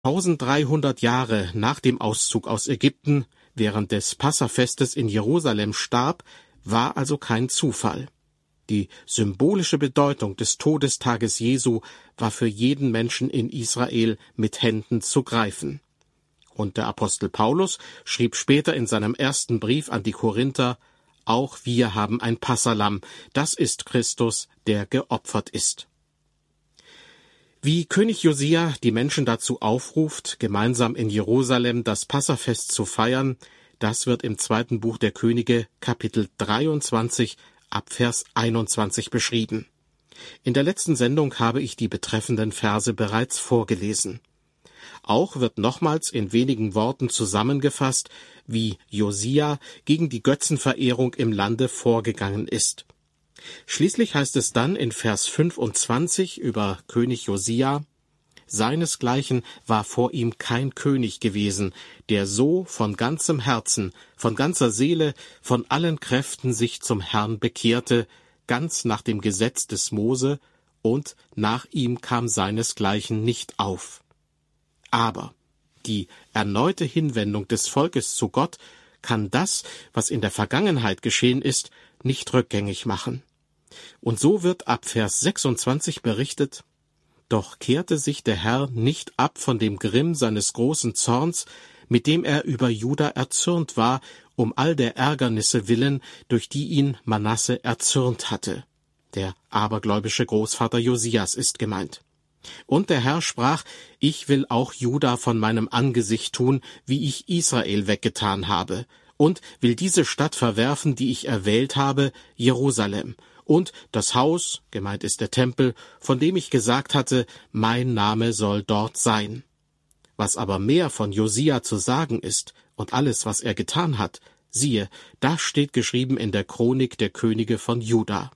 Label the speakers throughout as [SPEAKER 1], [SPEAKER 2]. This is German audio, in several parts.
[SPEAKER 1] 1300 Jahre nach dem Auszug aus Ägypten, während des Passafestes in Jerusalem starb, war also kein Zufall. Die symbolische Bedeutung des Todestages Jesu war für jeden Menschen in Israel mit Händen zu greifen. Und der Apostel Paulus schrieb später in seinem ersten Brief an die Korinther: Auch wir haben ein Passalamm, das ist Christus, der geopfert ist. Wie König Josia die Menschen dazu aufruft, gemeinsam in Jerusalem das Passafest zu feiern, das wird im 2. Buch der Könige, Kapitel 23, ab Vers 21 beschrieben. In der letzten Sendung habe ich die betreffenden Verse bereits vorgelesen. Auch wird nochmals in wenigen Worten zusammengefasst, wie Josia gegen die Götzenverehrung im Lande vorgegangen ist. Schließlich heißt es dann in Vers 25 über König Josia: Seinesgleichen war vor ihm kein König gewesen, der so von ganzem Herzen, von ganzer Seele, von allen Kräften sich zum Herrn bekehrte, ganz nach dem Gesetz des Mose, und nach ihm kam seinesgleichen nicht auf. Aber die erneute Hinwendung des Volkes zu Gott kann das, was in der Vergangenheit geschehen ist, nicht rückgängig machen. Und so wird ab Vers 26 berichtet: Doch kehrte sich der Herr nicht ab von dem Grimm seines großen Zorns, mit dem er über Juda erzürnt war, um all der Ärgernisse willen, durch die ihn Manasse erzürnt hatte. Der abergläubische Großvater Josias ist gemeint. Und der Herr sprach: Ich will auch Juda von meinem Angesicht tun, wie ich Israel weggetan habe, und will diese Stadt verwerfen, die ich erwählt habe, Jerusalem, und das Haus, gemeint ist der Tempel, von dem ich gesagt hatte, mein Name soll dort sein. Was aber mehr von Josia zu sagen ist und alles, was er getan hat, siehe, das steht geschrieben in der Chronik der Könige von Juda.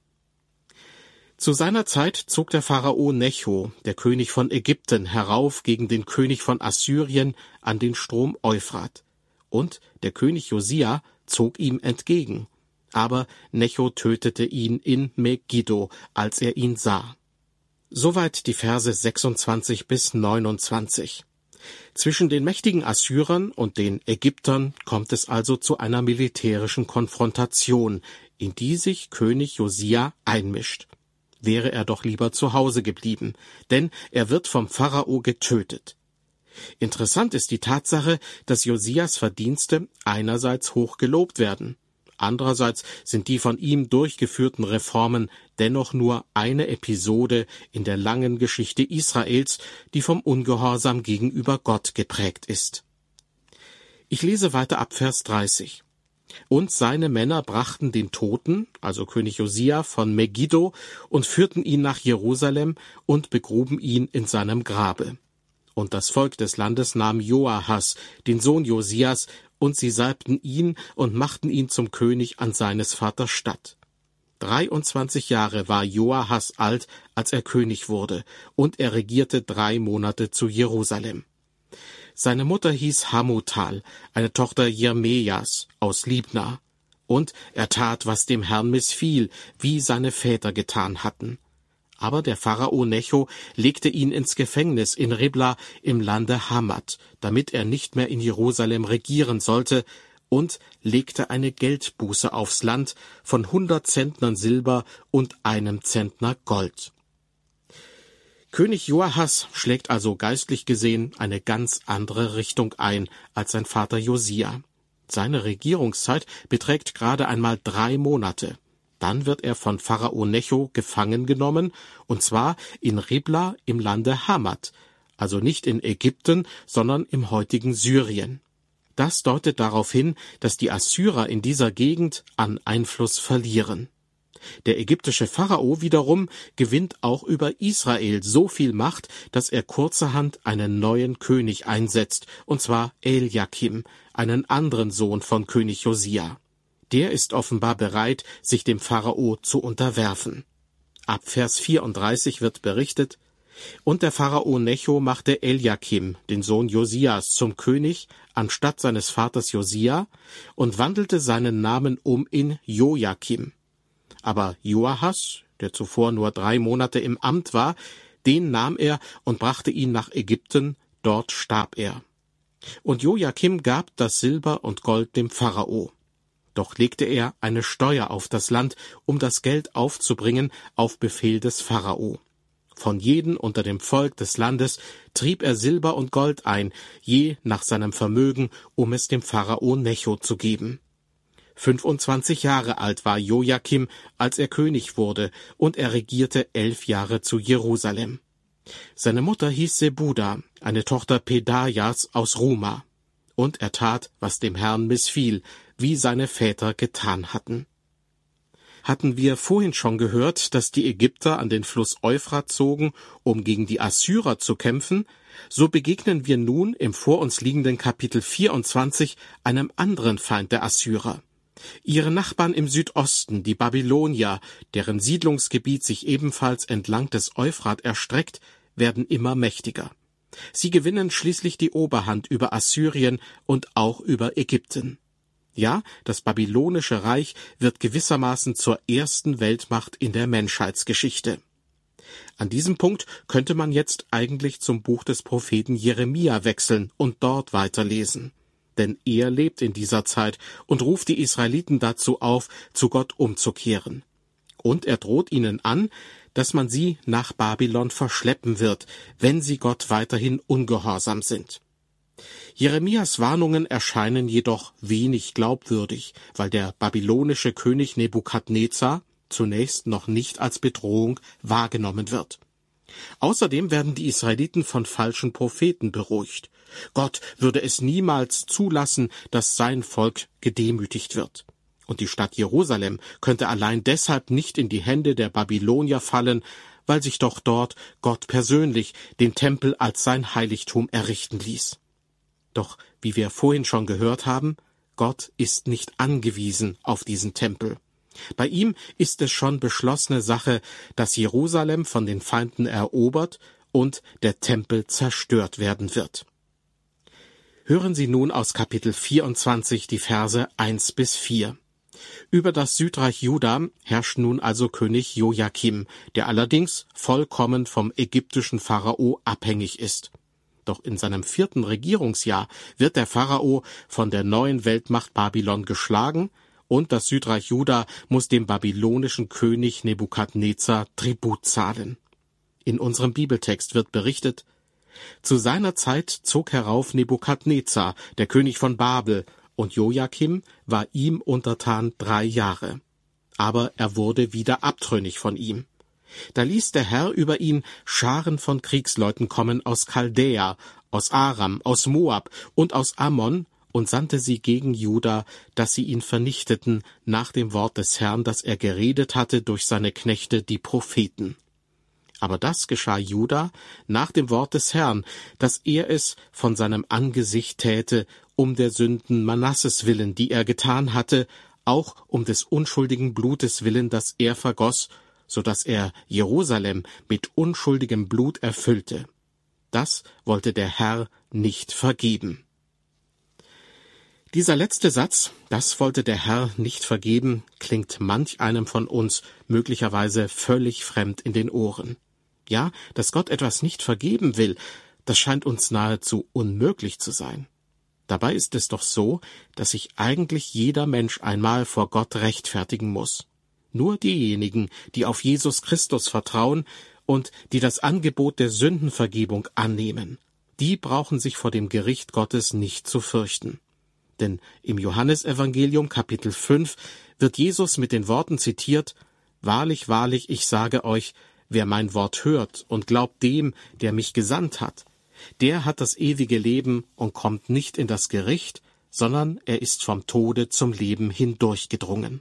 [SPEAKER 1] Zu seiner Zeit zog der Pharao Necho, der König von Ägypten, herauf gegen den König von Assyrien an den Strom Euphrat. Und der König Josia zog ihm entgegen. Aber Necho tötete ihn in Megiddo, als er ihn sah. Soweit die Verse 26 bis 29. Zwischen den mächtigen Assyrern und den Ägyptern kommt es also zu einer militärischen Konfrontation, in die sich König Josia einmischt. Wäre er doch lieber zu Hause geblieben, denn er wird vom Pharao getötet. Interessant ist die Tatsache, dass Josias Verdienste einerseits hoch gelobt werden. Andererseits sind die von ihm durchgeführten Reformen dennoch nur eine Episode in der langen Geschichte Israels, die vom Ungehorsam gegenüber Gott geprägt ist. Ich lese weiter ab Vers 30. Und seine Männer brachten den Toten, also König Josia, von Megiddo und führten ihn nach Jerusalem und begruben ihn in seinem Grabe. Und das Volk des Landes nahm Joahas, den Sohn Josias, und sie salbten ihn und machten ihn zum König an seines Vaters Statt. 23 Jahre war Joahas alt, als er König wurde, und er regierte 3 Monate zu Jerusalem. Seine Mutter hieß Hamutal, eine Tochter Jeremias aus Libna. Und er tat, was dem Herrn missfiel, wie seine Väter getan hatten. Aber der Pharao Necho legte ihn ins Gefängnis in Ribla im Lande Hamat, damit er nicht mehr in Jerusalem regieren sollte, und legte eine Geldbuße aufs Land von 100 Zentnern Silber und 1 Zentner Gold. König Joahas schlägt also geistlich gesehen eine ganz andere Richtung ein als sein Vater Josia. Seine Regierungszeit beträgt gerade einmal 3 Monate. Dann wird er von Pharao Necho gefangen genommen, und zwar in Ribla im Lande Hamat, also nicht in Ägypten, sondern im heutigen Syrien. Das deutet darauf hin, dass die Assyrer in dieser Gegend an Einfluss verlieren. Der ägyptische Pharao wiederum gewinnt auch über Israel so viel Macht, dass er kurzerhand einen neuen König einsetzt, und zwar Eliakim, einen anderen Sohn von König Josia. Der ist offenbar bereit, sich dem Pharao zu unterwerfen. Ab Vers 34 wird berichtet: Und der Pharao Necho machte Eliakim, den Sohn Josias, zum König anstatt seines Vaters Josia und wandelte seinen Namen um in Jojakim. Aber Joahas, der zuvor nur 3 Monate im Amt war, den nahm er und brachte ihn nach Ägypten, dort starb er. Und Jojakim gab das Silber und Gold dem Pharao. Doch legte er eine Steuer auf das Land, um das Geld aufzubringen, auf Befehl des Pharao. Von jedem unter dem Volk des Landes trieb er Silber und Gold ein, je nach seinem Vermögen, um es dem Pharao Necho zu geben. 25 Jahre alt war Jojakim, als er König wurde, und er regierte 11 Jahre zu Jerusalem. Seine Mutter hieß Sebuda, eine Tochter Pedajas aus Ruma. Und er tat, was dem Herrn missfiel, wie seine Väter getan hatten. Hatten wir vorhin schon gehört, dass die Ägypter an den Fluss Euphrat zogen, um gegen die Assyrer zu kämpfen, so begegnen wir nun im vor uns liegenden Kapitel 24 einem anderen Feind der Assyrer. Ihre Nachbarn im Südosten, die Babylonier, deren Siedlungsgebiet sich ebenfalls entlang des Euphrat erstreckt, werden immer mächtiger. Sie gewinnen schließlich die Oberhand über Assyrien und auch über Ägypten. Ja, das babylonische Reich wird gewissermaßen zur ersten Weltmacht in der Menschheitsgeschichte. An diesem Punkt könnte man jetzt eigentlich zum Buch des Propheten Jeremia wechseln und dort weiterlesen. Denn er lebt in dieser Zeit und ruft die Israeliten dazu auf, zu Gott umzukehren. Und er droht ihnen an, dass man sie nach Babylon verschleppen wird, wenn sie Gott weiterhin ungehorsam sind. Jeremias Warnungen erscheinen jedoch wenig glaubwürdig, weil der babylonische König Nebukadnezar zunächst noch nicht als Bedrohung wahrgenommen wird. Außerdem werden die Israeliten von falschen Propheten beruhigt. Gott würde es niemals zulassen, dass sein Volk gedemütigt wird. Und die Stadt Jerusalem könnte allein deshalb nicht in die Hände der Babylonier fallen, weil sich doch dort Gott persönlich den Tempel als sein Heiligtum errichten ließ. Doch, wie wir vorhin schon gehört haben, Gott ist nicht angewiesen auf diesen Tempel. Bei ihm ist es schon beschlossene Sache, dass Jerusalem von den Feinden erobert und der Tempel zerstört werden wird. Hören Sie nun aus Kapitel 24 die Verse 1 bis 4. Über das Südreich Juda herrscht nun also König Jojakim, der allerdings vollkommen vom ägyptischen Pharao abhängig ist. Doch in seinem 4. Regierungsjahr wird der Pharao von der neuen Weltmacht Babylon geschlagen und das Südreich Juda muss dem babylonischen König Nebukadnezar Tribut zahlen. In unserem Bibeltext wird berichtet: Zu seiner Zeit zog herauf Nebukadnezar, der König von Babel, und Jojakim war ihm untertan 3 Jahre. Aber er wurde wieder abtrünnig von ihm. Da ließ der Herr über ihn Scharen von Kriegsleuten kommen aus Chaldäa, aus Aram, aus Moab und aus Ammon und sandte sie gegen Juda, dass sie ihn vernichteten nach dem Wort des Herrn, das er geredet hatte durch seine Knechte, die Propheten. Aber das geschah Juda nach dem Wort des Herrn, dass er es von seinem Angesicht täte, um der Sünden Manasses willen, die er getan hatte, auch um des unschuldigen Blutes willen, das er vergoss, so dass er Jerusalem mit unschuldigem Blut erfüllte. Das wollte der Herr nicht vergeben. Dieser letzte Satz, das wollte der Herr nicht vergeben, klingt manch einem von uns möglicherweise völlig fremd in den Ohren. Ja, dass Gott etwas nicht vergeben will, das scheint uns nahezu unmöglich zu sein. Dabei ist es doch so, dass sich eigentlich jeder Mensch einmal vor Gott rechtfertigen muss. Nur diejenigen, die auf Jesus Christus vertrauen und die das Angebot der Sündenvergebung annehmen, die brauchen sich vor dem Gericht Gottes nicht zu fürchten. Denn im Johannesevangelium Kapitel 5 wird Jesus mit den Worten zitiert: Wahrlich, wahrlich, ich sage euch, wer mein Wort hört und glaubt dem, der mich gesandt hat, der hat das ewige Leben und kommt nicht in das Gericht, sondern er ist vom Tode zum Leben hindurchgedrungen.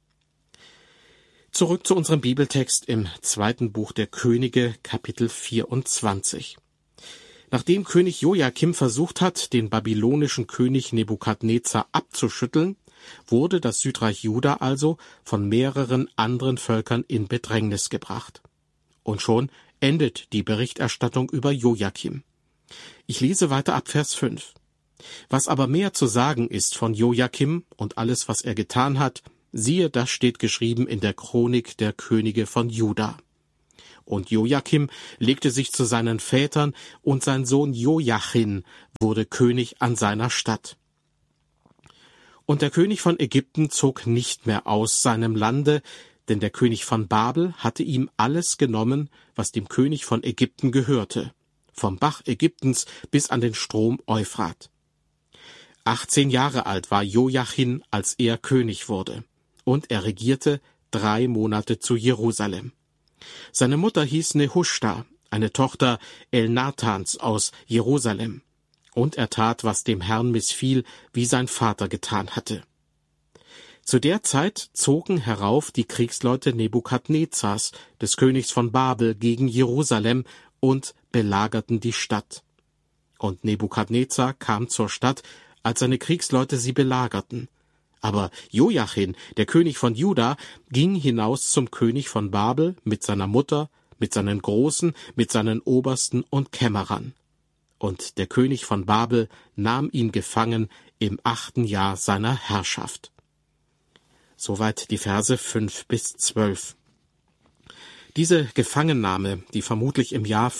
[SPEAKER 1] Zurück zu unserem Bibeltext im 2. Buch der Könige, Kapitel 24. Nachdem König Jojakim versucht hat, den babylonischen König Nebukadnezar abzuschütteln, wurde das Südreich Juda also von mehreren anderen Völkern in Bedrängnis gebracht. Und schon endet die Berichterstattung über Jojakim. Ich lese weiter ab Vers 5. Was aber mehr zu sagen ist von Jojakim und alles, was er getan hat, siehe, das steht geschrieben in der Chronik der Könige von Juda. Und Jojakim legte sich zu seinen Vätern, und sein Sohn Jojachin wurde König an seiner Statt. Und der König von Ägypten zog nicht mehr aus seinem Lande, denn der König von Babel hatte ihm alles genommen, was dem König von Ägypten gehörte, vom Bach Ägyptens bis an den Strom Euphrat. 18 Jahre alt war Jojachin, als er König wurde, und er regierte 3 Monate zu Jerusalem. Seine Mutter hieß Nehushta, eine Tochter Elnathans aus Jerusalem, und er tat, was dem Herrn missfiel, wie sein Vater getan hatte. Zu der Zeit zogen herauf die Kriegsleute Nebukadnezars, des Königs von Babel, gegen Jerusalem und belagerten die Stadt. Und Nebukadnezar kam zur Stadt, als seine Kriegsleute sie belagerten. Aber Jojachin, der König von Juda, ging hinaus zum König von Babel mit seiner Mutter, mit seinen Großen, mit seinen Obersten und Kämmerern. Und der König von Babel nahm ihn gefangen im 8. Jahr seiner Herrschaft. Soweit die Verse 5-12. Diese Gefangennahme, die vermutlich im Jahr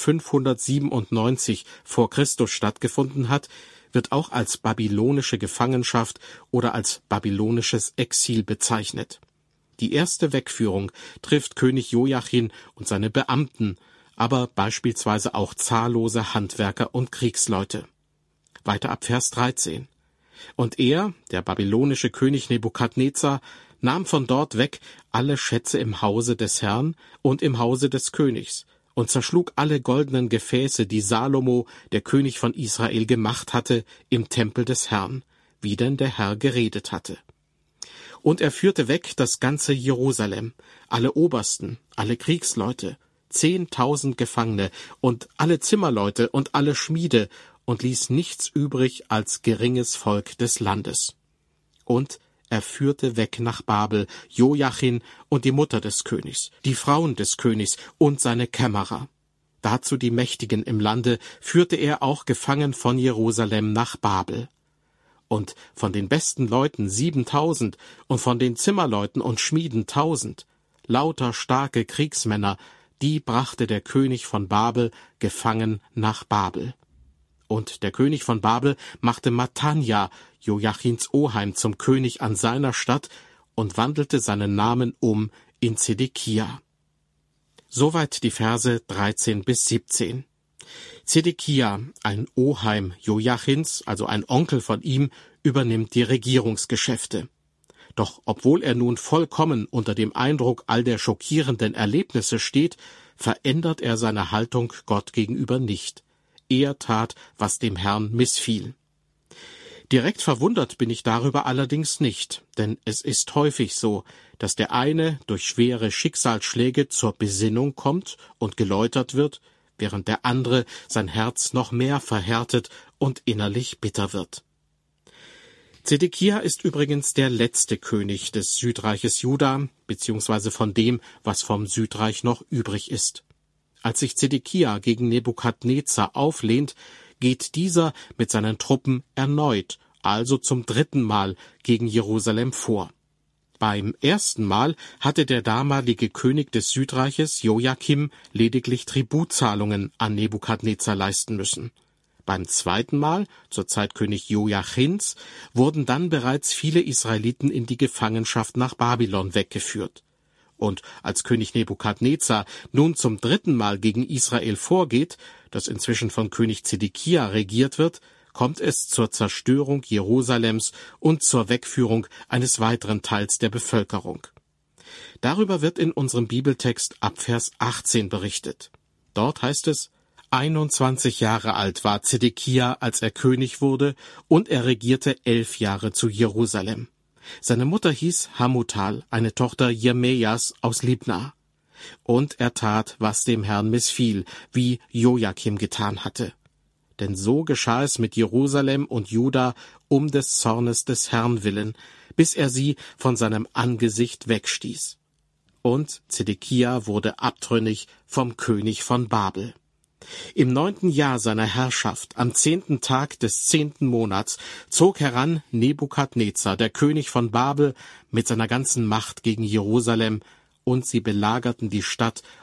[SPEAKER 1] 597 vor Christus stattgefunden hat, wird auch als babylonische Gefangenschaft oder als babylonisches Exil bezeichnet. Die erste Wegführung trifft König Jojachin und seine Beamten, aber beispielsweise auch zahllose Handwerker und Kriegsleute. Weiter ab Vers 13. Und er, der babylonische König Nebukadnezar, nahm von dort weg alle Schätze im Hause des Herrn und im Hause des Königs und zerschlug alle goldenen Gefäße, die Salomo, der König von Israel, gemacht hatte, im Tempel des Herrn, wie denn der Herr geredet hatte. Und er führte weg das ganze Jerusalem, alle Obersten, alle Kriegsleute, 10.000 Gefangene und alle Zimmerleute und alle Schmiede und ließ nichts übrig als geringes Volk des Landes. Und er führte weg nach Babel Jojachin und die Mutter des Königs, die Frauen des Königs und seine Kämmerer. Dazu die Mächtigen im Lande führte er auch gefangen von Jerusalem nach Babel. Und von den besten Leuten 7.000 und von den Zimmerleuten und Schmieden 1.000, lauter starke Kriegsmänner, die brachte der König von Babel gefangen nach Babel. Und der König von Babel machte Matanja, Jojachins Oheim, zum König an seiner Statt und wandelte seinen Namen um in Zedekia. Soweit die Verse 13-17. Zedekia, ein Oheim Jojachins, also ein Onkel von ihm, übernimmt die Regierungsgeschäfte. Doch obwohl er nun vollkommen unter dem Eindruck all der schockierenden Erlebnisse steht, verändert er seine Haltung Gott gegenüber nicht. Er tat, was dem Herrn missfiel. Direkt verwundert bin ich darüber allerdings nicht, denn es ist häufig so, dass der eine durch schwere Schicksalsschläge zur Besinnung kommt und geläutert wird, während der andere sein Herz noch mehr verhärtet und innerlich bitter wird. Zedekia ist übrigens der letzte König des Südreiches Juda, beziehungsweise von dem, was vom Südreich noch übrig ist. Als sich Zedekia gegen Nebukadnezar auflehnt, geht dieser mit seinen Truppen erneut, also zum 3. Mal, gegen Jerusalem vor. Beim ersten Mal hatte der damalige König des Südreiches, Jojakim, lediglich Tributzahlungen an Nebukadnezar leisten müssen. Beim 2. Mal, zur Zeit König Jojachins, wurden dann bereits viele Israeliten in die Gefangenschaft nach Babylon weggeführt. Und als König Nebukadnezar nun zum 3. Mal gegen Israel vorgeht, das inzwischen von König Zedekia regiert wird, kommt es zur Zerstörung Jerusalems und zur Wegführung eines weiteren Teils der Bevölkerung. Darüber wird in unserem Bibeltext ab Vers 18 berichtet. Dort heißt es: 21 Jahre alt war Zedekia, als er König wurde, und er regierte 11 Jahre zu Jerusalem. Seine Mutter hieß Hamutal, eine Tochter Jeremias aus Libna. Und er tat, was dem Herrn missfiel, wie Jojakim getan hatte. Denn so geschah es mit Jerusalem und Juda um des Zornes des Herrn willen, bis er sie von seinem Angesicht wegstieß. Und Zedekia wurde abtrünnig vom König von Babel. Im 9. Jahr seiner Herrschaft, am 10. Tag des 10. Monats, zog heran Nebukadnezar, der König von Babel, mit seiner ganzen Macht gegen Jerusalem, und sie belagerten die Stadt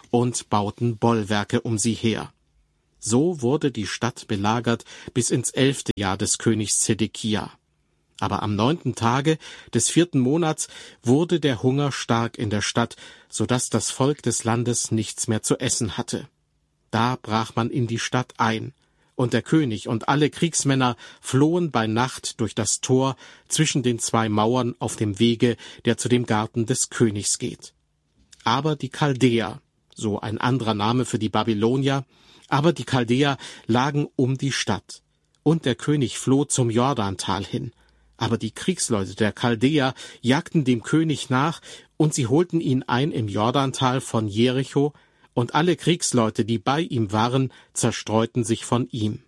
[SPEAKER 1] und bauten Bollwerke um sie her. So wurde die Stadt belagert bis ins 11. Jahr des Königs Zedekia. Aber am 9. Tage des 4. Monats wurde der Hunger stark in der Stadt, so dass das Volk des Landes nichts mehr zu essen hatte. Da brach man in die Stadt ein, und der König und alle Kriegsmänner flohen bei Nacht durch das Tor zwischen den zwei Mauern auf dem Wege, der zu dem Garten des Königs geht. Aber die Chaldäer, so ein anderer Name für die Babylonier, aber die Chaldäer lagen um die Stadt, und der König floh zum Jordantal hin. Aber die Kriegsleute der Chaldäer jagten dem König nach, und sie holten ihn ein im Jordantal von Jericho, und alle Kriegsleute, die bei ihm waren, zerstreuten sich von ihm.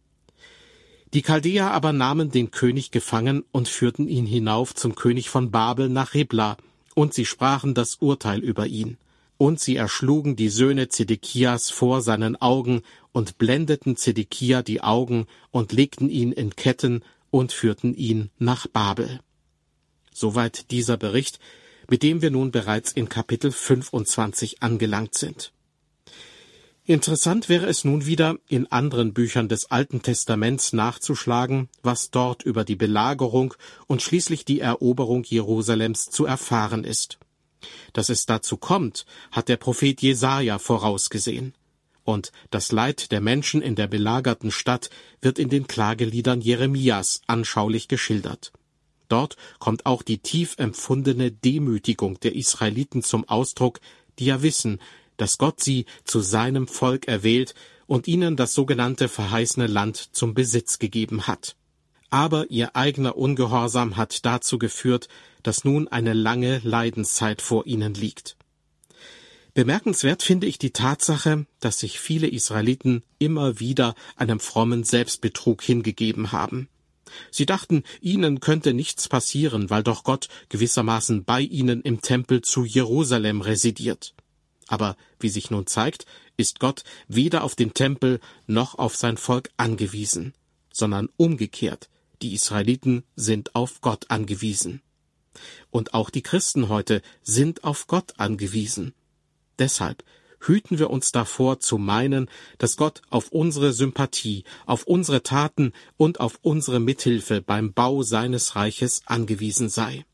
[SPEAKER 1] Die Chaldäer aber nahmen den König gefangen und führten ihn hinauf zum König von Babel nach Ribla, und sie sprachen das Urteil über ihn. Und sie erschlugen die Söhne Zedekias vor seinen Augen und blendeten Zedekia die Augen und legten ihn in Ketten und führten ihn nach Babel. Soweit dieser Bericht, mit dem wir nun bereits in Kapitel 25 angelangt sind. Interessant wäre es nun wieder, in anderen Büchern des Alten Testaments nachzuschlagen, was dort über die Belagerung und schließlich die Eroberung Jerusalems zu erfahren ist. Dass es dazu kommt, hat der Prophet Jesaja vorausgesehen. Und das Leid der Menschen in der belagerten Stadt wird in den Klageliedern Jeremias anschaulich geschildert. Dort kommt auch die tief empfundene Demütigung der Israeliten zum Ausdruck, die ja wissen, dass Gott sie zu seinem Volk erwählt und ihnen das sogenannte verheißene Land zum Besitz gegeben hat. Aber ihr eigener Ungehorsam hat dazu geführt, dass nun eine lange Leidenszeit vor ihnen liegt. Bemerkenswert finde ich die Tatsache, dass sich viele Israeliten immer wieder einem frommen Selbstbetrug hingegeben haben. Sie dachten, ihnen könnte nichts passieren, weil doch Gott gewissermaßen bei ihnen im Tempel zu Jerusalem residiert. Aber wie sich nun zeigt, ist Gott weder auf den Tempel noch auf sein Volk angewiesen, sondern umgekehrt, die Israeliten sind auf Gott angewiesen. Und auch die Christen heute sind auf Gott angewiesen. Deshalb hüten wir uns davor zu meinen, dass Gott auf unsere Sympathie, auf unsere Taten und auf unsere Mithilfe beim Bau seines Reiches angewiesen sei.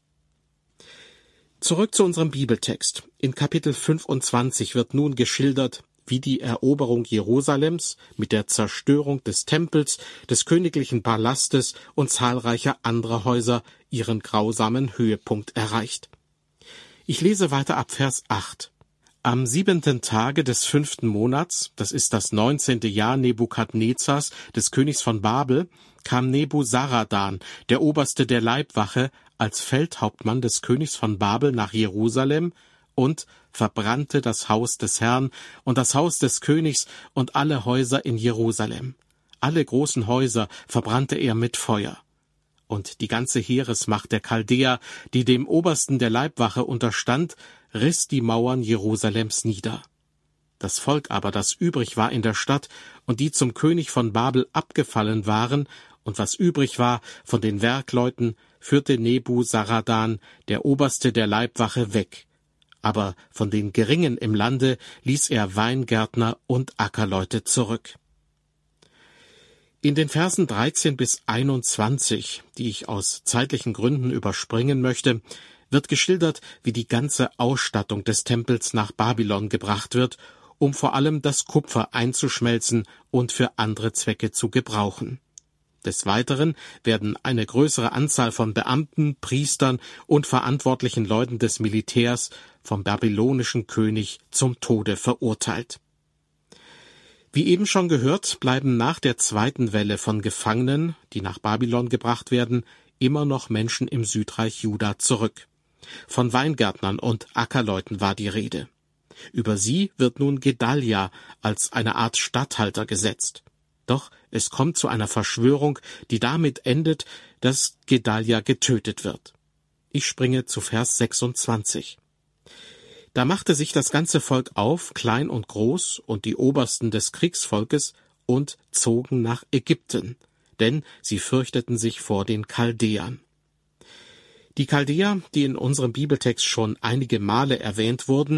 [SPEAKER 1] Zurück zu unserem Bibeltext. In Kapitel 25 wird nun geschildert, wie die Eroberung Jerusalems mit der Zerstörung des Tempels, des königlichen Palastes und zahlreicher anderer Häuser ihren grausamen Höhepunkt erreicht. Ich lese weiter ab Vers 8. Am 7. Tage des 5. Monats, das ist das 19. Jahr Nebukadnezars, des Königs von Babel, kam Nebuzaradan, der Oberste der Leibwache, als Feldhauptmann des Königs von Babel nach Jerusalem und verbrannte das Haus des Herrn und das Haus des Königs und alle Häuser in Jerusalem. Alle großen Häuser verbrannte er mit Feuer. Und die ganze Heeresmacht der Chaldäer, die dem Obersten der Leibwache unterstand, riss die Mauern Jerusalems nieder. Das Volk aber, das übrig war in der Stadt und die zum König von Babel abgefallen waren, und was übrig war von den Werkleuten, führte Nebuzaradan, der Oberste der Leibwache, weg. Aber von den Geringen im Lande ließ er Weingärtner und Ackerleute zurück. In den Versen 13 bis 21, die ich aus zeitlichen Gründen überspringen möchte, wird geschildert, wie die ganze Ausstattung des Tempels nach Babylon gebracht wird, um vor allem das Kupfer einzuschmelzen und für andere Zwecke zu gebrauchen. Des Weiteren werden eine größere Anzahl von Beamten, Priestern und verantwortlichen Leuten des Militärs vom babylonischen König zum Tode verurteilt. Wie eben schon gehört, bleiben nach der zweiten Welle von Gefangenen, die nach Babylon gebracht werden, immer noch Menschen im Südreich Juda zurück. Von Weingärtnern und Ackerleuten war die Rede. Über sie wird nun Gedalja als eine Art Statthalter gesetzt. Doch es kommt zu einer Verschwörung, die damit endet, dass Gedalja getötet wird. Ich springe zu Vers 26. Da machte sich das ganze Volk auf, klein und groß, und die Obersten des Kriegsvolkes, und zogen nach Ägypten, denn sie fürchteten sich vor den Chaldäern. Die Chaldäer, die in unserem Bibeltext schon einige Male erwähnt wurden,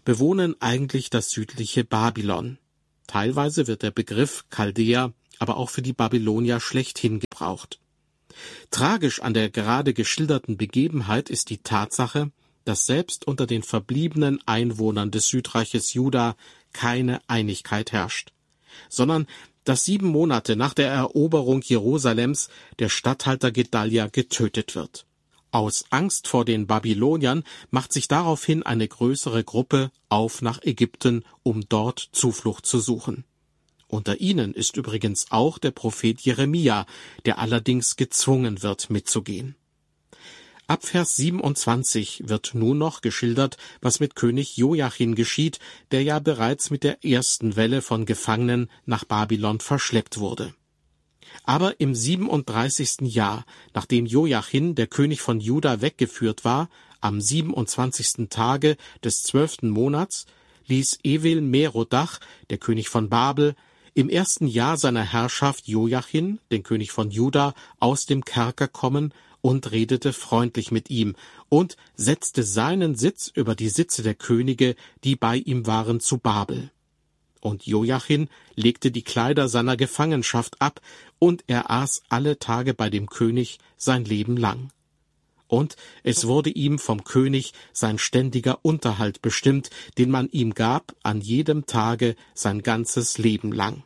[SPEAKER 1] bewohnen eigentlich das südliche Babylon. Teilweise wird der Begriff Chaldäer aber auch für die Babylonier schlechthin gebraucht. Tragisch an der gerade geschilderten Begebenheit ist die Tatsache, dass selbst unter den verbliebenen Einwohnern des Südreiches Juda keine Einigkeit herrscht, sondern dass 7 Monate nach der Eroberung Jerusalems der Statthalter Gedalia getötet wird. Aus Angst vor den Babyloniern macht sich daraufhin eine größere Gruppe auf nach Ägypten, um dort Zuflucht zu suchen. Unter ihnen ist übrigens auch der Prophet Jeremia, der allerdings gezwungen wird, mitzugehen. Ab Vers 27 wird nun noch geschildert, was mit König Jojachin geschieht, der ja bereits mit der ersten Welle von Gefangenen nach Babylon verschleppt wurde. Aber im 37. Jahr, nachdem Jojachin, der König von Juda, weggeführt war, am 27. Tage des 12. Monats, ließ Evil-Merodach, der König von Babel, im 1. Jahr seiner Herrschaft Jojachin, den König von Juda, aus dem Kerker kommen und redete freundlich mit ihm und setzte seinen Sitz über die Sitze der Könige, die bei ihm waren, zu Babel. Und Jojachin legte die Kleider seiner Gefangenschaft ab, und er aß alle Tage bei dem König sein Leben lang. Und es wurde ihm vom König sein ständiger Unterhalt bestimmt, den man ihm gab an jedem Tage sein ganzes Leben lang.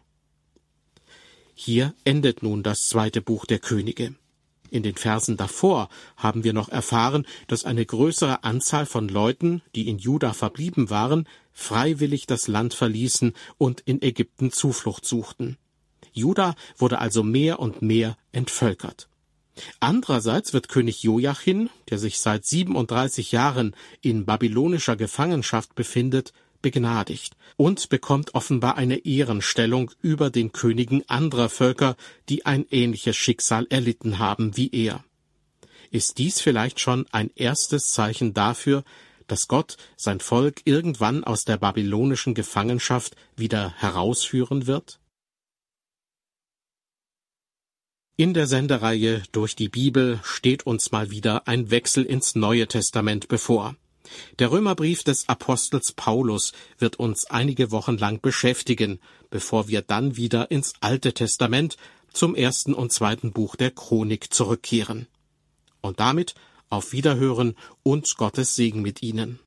[SPEAKER 1] Hier endet nun das 2. Buch der Könige. In den Versen davor haben wir noch erfahren, dass eine größere Anzahl von Leuten, die in Juda verblieben waren, freiwillig das Land verließen und in Ägypten Zuflucht suchten. Juda wurde also mehr und mehr entvölkert. Andererseits wird König Jojachin, der sich seit 37 Jahren in babylonischer Gefangenschaft befindet, begnadigt und bekommt offenbar eine Ehrenstellung über den Königen anderer Völker, die ein ähnliches Schicksal erlitten haben wie er. Ist dies vielleicht schon ein erstes Zeichen dafür, dass Gott sein Volk irgendwann aus der babylonischen Gefangenschaft wieder herausführen wird? In der Sendereihe Durch die Bibel steht uns mal wieder ein Wechsel ins Neue Testament bevor. Der Römerbrief des Apostels Paulus wird uns einige Wochen lang beschäftigen, bevor wir dann wieder ins Alte Testament zum 1. und 2. Buch der Chronik zurückkehren. Und damit auf Wiederhören und Gottes Segen mit Ihnen.